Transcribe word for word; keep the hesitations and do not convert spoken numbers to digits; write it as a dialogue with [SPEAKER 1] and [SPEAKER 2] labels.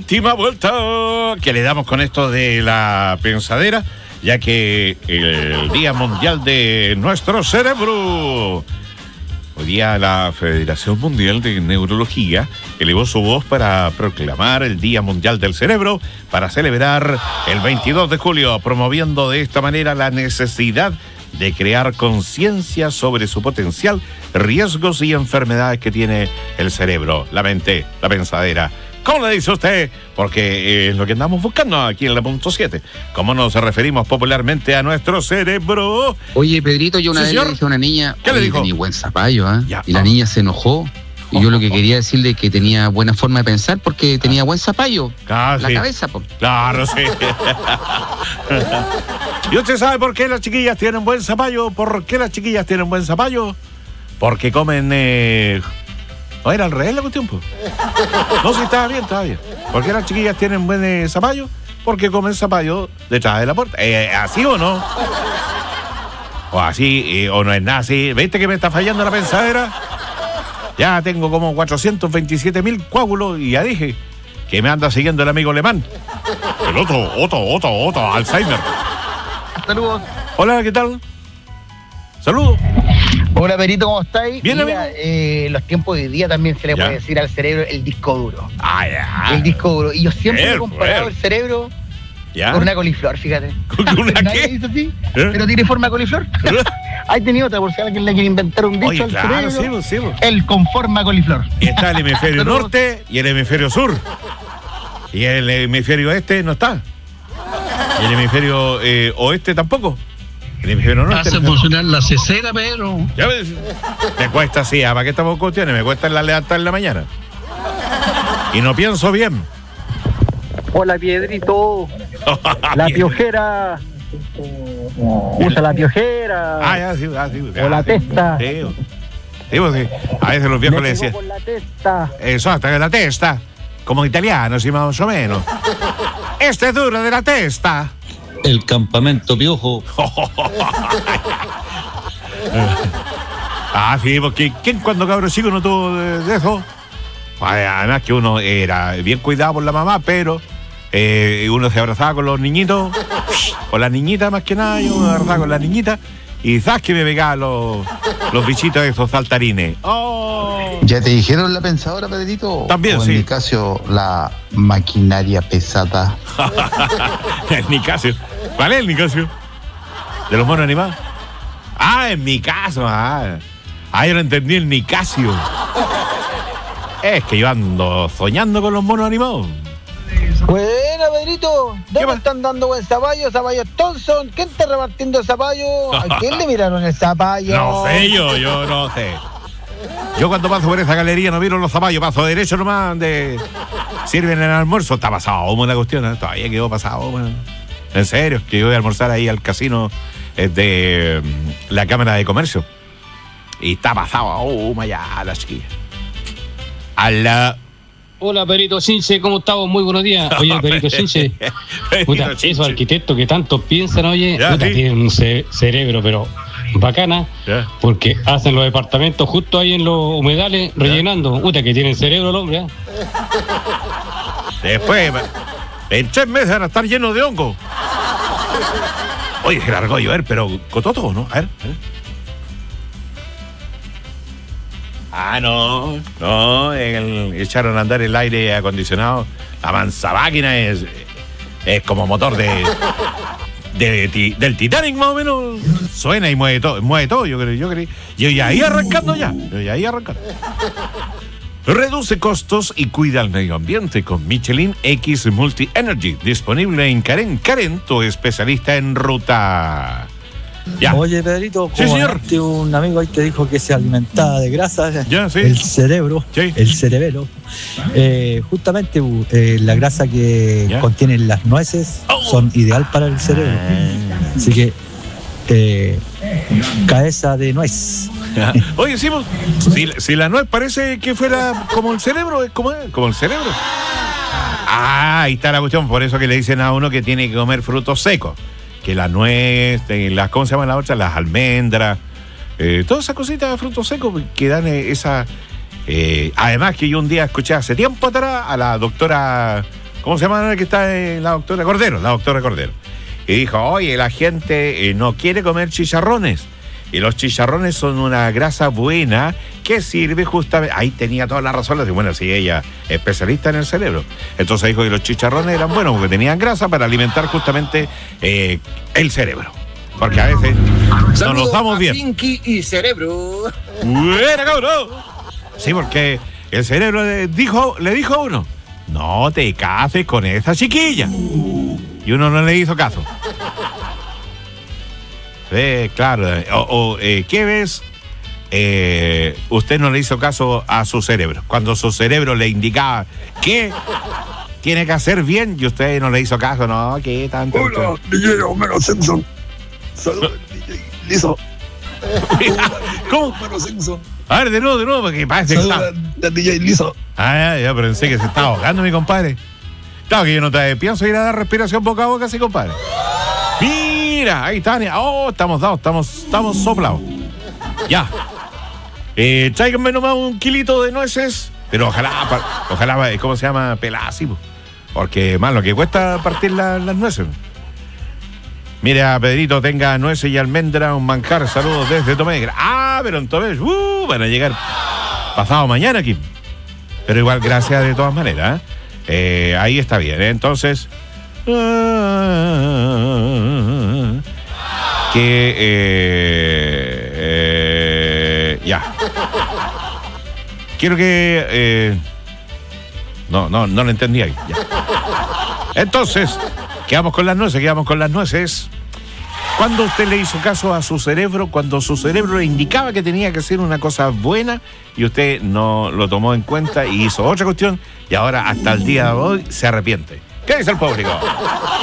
[SPEAKER 1] última vuelta que le damos con esto de la pensadera, ya que el Día Mundial de nuestro cerebro. Hoy día la Federación Mundial de Neurología elevó su voz para proclamar el Día Mundial del Cerebro para celebrar el veintidós de julio, promoviendo de esta manera la necesidad de crear conciencia sobre su potencial, riesgos y enfermedades que tiene el cerebro, la mente, la pensadera. ¿Cómo le dice usted? Porque es lo que andamos buscando aquí en la punto siete. ¿Cómo nos referimos popularmente a nuestro cerebro?
[SPEAKER 2] Oye, Pedrito, yo una
[SPEAKER 1] ¿Sí,
[SPEAKER 2] vez
[SPEAKER 1] señor?
[SPEAKER 2] le dije a una niña,
[SPEAKER 1] ¿Qué le dijo?
[SPEAKER 2] Tenía buen zapallo, ¿eh?
[SPEAKER 1] Ya.
[SPEAKER 2] Y la niña se enojó. Y yo lo que quería decirle es que tenía buena forma de pensar porque tenía buen zapallo.
[SPEAKER 1] Ah,
[SPEAKER 2] la
[SPEAKER 1] sí.
[SPEAKER 2] cabeza, po.
[SPEAKER 1] Claro, sí. ¿Y usted sabe por qué las chiquillas tienen buen zapallo? ¿Por qué las chiquillas tienen buen zapallo? Porque comen... Eh... ¿No era al revés la cuestión, pues? No, sí, estaba bien, estaba bien. ¿Por qué las chiquillas tienen buen eh, zapallo? Porque comen zapallo detrás de la puerta. Eh, ¿Así o no? O así, eh, o no es nada así. ¿Viste que me está fallando la pensadera? Ya tengo como cuatrocientos veintisiete mil coágulos y ya dije que me anda siguiendo el amigo alemán. El otro, otro, otro, otro, Alzheimer.
[SPEAKER 3] Saludos.
[SPEAKER 1] Hola, ¿qué tal? Saludos.
[SPEAKER 3] Hola, Perito, ¿cómo estáis?
[SPEAKER 1] Bien,
[SPEAKER 3] Mira,
[SPEAKER 1] amigo.
[SPEAKER 3] eh, los tiempos de hoy día también se le
[SPEAKER 1] Ya.
[SPEAKER 3] puede decir al cerebro el disco duro.
[SPEAKER 1] Ah, ya.
[SPEAKER 3] El disco duro. Y yo siempre
[SPEAKER 1] Ver,
[SPEAKER 3] he comparado
[SPEAKER 1] ver.
[SPEAKER 3] el cerebro
[SPEAKER 1] ¿Ya?
[SPEAKER 3] con una coliflor, fíjate.
[SPEAKER 1] ¿Con una
[SPEAKER 3] Nadie
[SPEAKER 1] qué?
[SPEAKER 3] dice así,
[SPEAKER 1] ¿Eh?
[SPEAKER 3] pero tiene forma de coliflor. Hay tenido otra, por si alguien le quiere inventar un dicho
[SPEAKER 1] Oye,
[SPEAKER 3] al
[SPEAKER 1] claro,
[SPEAKER 3] cerebro.
[SPEAKER 1] sí, sí, sí.
[SPEAKER 3] El con forma coliflor.
[SPEAKER 1] Está el hemisferio
[SPEAKER 3] Saludos.
[SPEAKER 1] norte y el hemisferio sur. Y el hemisferio este no está. Y el hemisferio eh, oeste tampoco. El hemisferio norte.
[SPEAKER 4] Hace funcionar la cesera, pero...
[SPEAKER 1] Ya ves, me cuesta así, ¿para qué estamos cuestiones? Me cuesta la levantar en la mañana. Y no pienso bien.
[SPEAKER 5] Hola, Piedrito. La piojera. Usa la piojera.
[SPEAKER 1] Ah, ya, sí, ah, sí.
[SPEAKER 5] O la
[SPEAKER 1] ah, sí.
[SPEAKER 5] testa.
[SPEAKER 1] Sí, sí, pues, sí. A veces los viejos
[SPEAKER 5] Me
[SPEAKER 1] le
[SPEAKER 5] pegó
[SPEAKER 1] decían,
[SPEAKER 5] con la testa.
[SPEAKER 1] eso, hasta de la testa. Como italiano, sí, más o menos. Este es duro de la testa.
[SPEAKER 4] El campamento piojo.
[SPEAKER 1] Ah, sí, porque ¿quién cuando cabro chico no tuvo de, de eso? Ay, además que uno era bien cuidado por la mamá, pero eh, uno se abrazaba con los niñitos, con las niñitas más que nada, yo me abrazaba con las niñitas y sabes que me pegaba los, los bichitos de esos saltarines. ¡Oh!
[SPEAKER 6] ¿Ya te dijeron la pensadora, Pedrito?
[SPEAKER 1] También,
[SPEAKER 6] o en
[SPEAKER 1] sí.
[SPEAKER 6] mi caso, la maquinaria pesada.
[SPEAKER 1] El Nicasio. ¿Cuál es el Nicasio? ¿De los monos animados? Ah, en mi caso. Ah, ah yo no entendí el Nicasio. Es que yo ando soñando con los monos animados.
[SPEAKER 3] Buena, Pedrito.
[SPEAKER 1] ¿Qué
[SPEAKER 3] ¿Dónde
[SPEAKER 1] más?
[SPEAKER 3] están dando buen zapallo? Zapallo Thompson. ¿Quién está repartiendo zapallo? ¿A quién le miraron el zapallo?
[SPEAKER 1] No sé yo, yo no sé. Yo cuando paso por esa galería no miro los zapallos, paso derecho nomás donde sirven el almuerzo. Está pasado humo la cuestión, ¿eh? Todavía quedó pasado humo. En serio, que yo voy a almorzar ahí al casino eh, de mm, la Cámara de Comercio. Y está pasado humo ya la chiquilla. A la...
[SPEAKER 7] Hola, Perito Chinche, ¿cómo estamos? Muy buenos días. Oye, Perito Chinche, puta, esos arquitectos que tantos piensan, oye,
[SPEAKER 1] Ya,
[SPEAKER 7] puta,
[SPEAKER 1] sí.
[SPEAKER 7] tienen un ce- cerebro, pero bacana,
[SPEAKER 1] Ya.
[SPEAKER 7] porque hacen los departamentos justo ahí en los humedales, rellenando. Puta, que tienen cerebro el hombre, ¿eh?
[SPEAKER 1] Después, en tres meses van a estar llenos de hongo. Oye, se largó a llover, pero cototo, ¿no? A ver, a ver. Ah, no, no, el- echaron a andar el aire acondicionado. La mansa máquina es, es como motor de, de, ti- del Titanic, más o menos. Suena y mueve todo, mueve todo, yo creo, yo creo. Yo ya ahí arrancando ya, yo ya ahí arrancando. Reduce costos y cuida el medio ambiente con Michelin X Multi Energy, disponible en Karen. Karen, tu especialista en ruta. Ya.
[SPEAKER 8] Oye, Pedrito,
[SPEAKER 1] Sí,
[SPEAKER 8] como
[SPEAKER 1] señor.
[SPEAKER 8] antes un amigo ahí te dijo que se alimentaba de grasa,
[SPEAKER 1] Ya, sí.
[SPEAKER 8] el cerebro,
[SPEAKER 1] Sí.
[SPEAKER 8] el cerebelo. Eh, justamente uh, eh, la grasa que
[SPEAKER 1] Ya.
[SPEAKER 8] contienen las nueces
[SPEAKER 1] Oh.
[SPEAKER 8] son ideal para el cerebro. Así que, eh, cabeza de nuez.
[SPEAKER 1] Oye, sí, pues, si, si la nuez parece que fuera como el cerebro, es como, como el cerebro. Ah, ahí está la cuestión, por eso que le dicen a uno que tiene que comer frutos secos. Que la nuez, eh, las, ¿cómo se llaman las otras? Las almendras, eh, todas esas cositas de frutos secos que dan eh, esa... eh, además que yo un día escuché hace tiempo atrás a la doctora ¿Cómo se llama la que está eh, la doctora Cordero? La doctora Cordero. Y dijo, oye, la gente eh, no quiere comer chicharrones. Y los chicharrones son una grasa buena que sirve justamente... Ahí tenía toda la razón. Bueno, sí, ella es especialista en el cerebro. Entonces dijo que los chicharrones eran buenos porque tenían grasa para alimentar justamente eh, el cerebro. Porque a veces no nos damos bien.
[SPEAKER 9] Pinky y cerebro.
[SPEAKER 1] ¡Buena, cabrón! Sí, porque el cerebro le dijo, le dijo a uno, no te cases con esa chiquilla. Y uno no le hizo caso. Eh, claro, o, o eh, ¿qué ves? Eh, usted no le hizo caso a su cerebro. Cuando su cerebro le indicaba que tiene que hacer bien y usted no le hizo caso, no, ¿qué tanto?
[SPEAKER 10] Hola, D J Homero Simpson. Saludos, D J Lizo.
[SPEAKER 1] ¿Cómo?
[SPEAKER 10] Homero Simpson.
[SPEAKER 1] A ver, de nuevo, de nuevo, porque parece que está...
[SPEAKER 10] Saludos, D J Lizo.
[SPEAKER 1] Ah, ya, ya, pero pensé que se estaba ahogando mi compadre. Claro que yo no te pienso ir a dar respiración boca a boca así, compadre. Mira, ahí está. Oh, estamos dados, estamos, estamos soplados. Ya. Eh, tráiganme nomás un kilito de nueces. Pero ojalá, ojalá, ¿cómo se llama? Peladas, porque más lo que cuesta partir la, las nueces. Mira, Pedrito, tenga nueces y almendra, un manjar. Saludos desde Tomegra. Ah, pero entonces, uh, van a llegar pasado mañana aquí. Pero igual, gracias de todas maneras. ¿eh? Eh, ahí está bien, ¿eh? Entonces... Uh, que... Eh, eh, ya. Quiero que... Eh, no, no, no lo entendí ahí. Ya. Entonces, quedamos con las nueces, quedamos con las nueces. ¿Cuándo usted le hizo caso a su cerebro? Cuando su cerebro le indicaba que tenía que hacer una cosa buena y usted no lo tomó en cuenta y hizo otra cuestión y ahora hasta el día de hoy se arrepiente. ¿Qué dice el público?